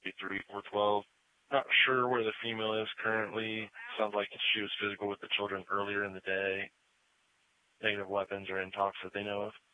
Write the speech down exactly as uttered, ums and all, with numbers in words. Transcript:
three, four twelve. Not sure where the female is currently. Sounds like she was physical with the children earlier in the day. Negative weapons or intox that they know of.